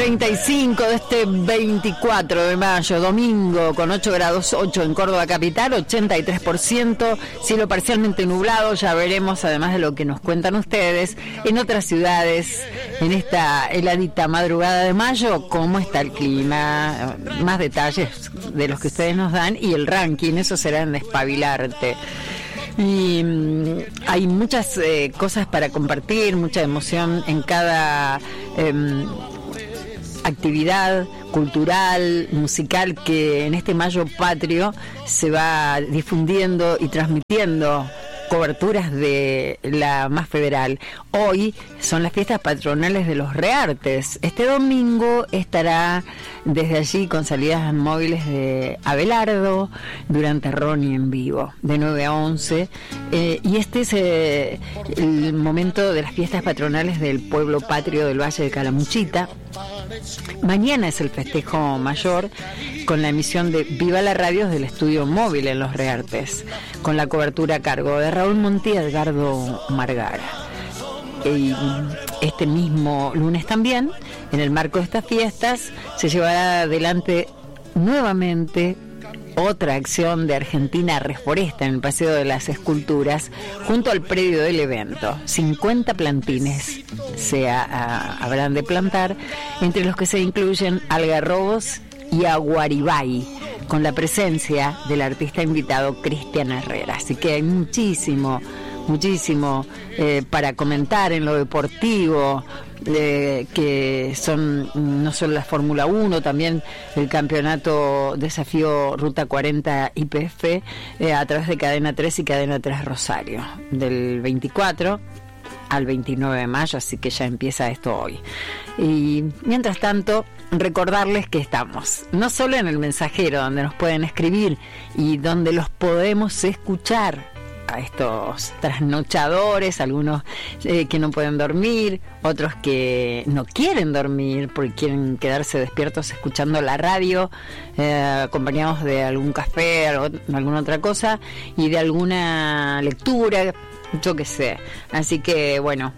35 de este 24 de mayo, domingo, con 8 grados 8 en Córdoba capital, 83%, cielo parcialmente nublado. Ya veremos, además de lo que nos cuentan ustedes, en otras ciudades, en esta heladita madrugada de mayo, cómo está el clima, más detalles de los que ustedes nos dan y el ranking, eso será en Despabilarte. Y hay muchas cosas para compartir, mucha emoción en cada actividad cultural, musical, que en este mayo patrio se va difundiendo y transmitiendo coberturas de la más federal. Hoy son las fiestas patronales de los Reartes. Este domingo estará desde allí con salidas móviles de Abelardo durante Ronnie en vivo, de 9 a 11. Y este es el momento de las fiestas patronales del pueblo patrio del Valle de Calamuchita. Mañana es el festejo mayor con la emisión de Viva la Radio del estudio móvil en Los Reartes, con la cobertura a cargo de Raúl Monti y Edgardo Margara. Y este mismo lunes también, en el marco de estas fiestas, se llevará adelante nuevamente otra acción de Argentina Reforesta en el Paseo de las Esculturas, junto al predio del evento. 50 plantines habrán de plantar, entre los que se incluyen algarrobos y aguaribay, con la presencia del artista invitado Cristian Herrera. Así que hay muchísimo para comentar en lo deportivo, que son no solo la Fórmula 1, también el campeonato Desafío Ruta 40 IPF a través de Cadena 3 y Cadena 3 Rosario, del 24 al 29 de mayo, así que ya empieza esto hoy. Y mientras tanto, recordarles que estamos no solo en el mensajero, donde nos pueden escribir y donde los podemos escuchar a estos trasnochadores, algunos que no pueden dormir, otros que no quieren dormir porque quieren quedarse despiertos escuchando la radio, acompañados de algún café, alguna otra cosa, y de alguna lectura, yo qué sé. Así que bueno,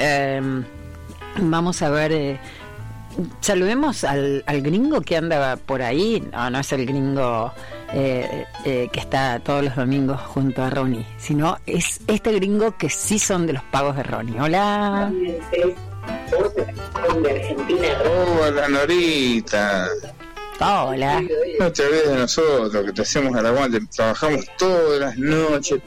vamos a ver, saludemos al gringo que anda por ahí. No es el gringo que está todos los domingos junto a Ronnie, sino es este gringo que sí son de los pagos de Ronnie. Hola. Hola, Norita. Hola. No te olvides de nosotros, que te hacemos el aguante. Trabajamos todas las noches,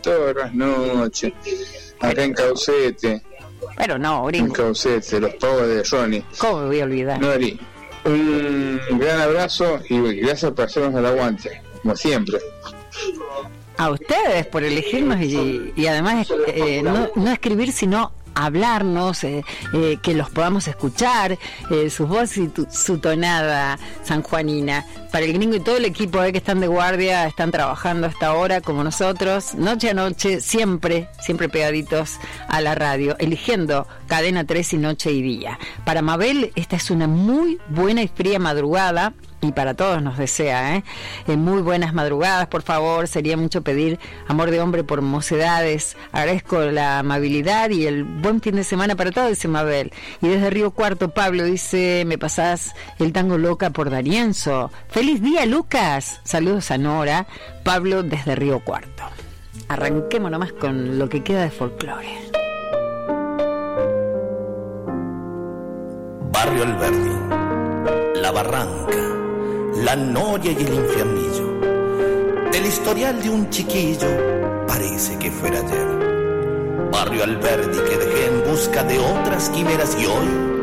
acá en Caucete. Pero no, gringo. En Caucete, los pagos de Ronnie. ¿Cómo me voy a olvidar? Nori, un gran abrazo y gracias por hacernos el aguante, como siempre. A ustedes por elegirnos y además no escribir, sino hablarnos, que los podamos escuchar, sus voces y su tonada sanjuanina. Para el gringo y todo el equipo que están de guardia, están trabajando hasta ahora como nosotros, noche a noche, siempre pegaditos a la radio, eligiendo Cadena 3 y noche y día. Para Mabel, esta es una muy buena y fría madrugada. Y para todos nos desea, muy buenas madrugadas, por favor. Sería mucho pedir amor de hombre por mocedades. Agradezco la amabilidad y el buen fin de semana para todos, dice Mabel. Y desde Río Cuarto, Pablo dice: me pasás el tango loca por Darienzo. ¡Feliz día, Lucas! Saludos a Nora. Pablo desde Río Cuarto. Arranquemos nomás con lo que queda de folclore. Barrio Alberdi, La Barranca, La Noria y el Infiernillo. Del historial de un chiquillo parece que fuera ayer. Barrio Alberdi que dejé en busca de otras quimeras y hoy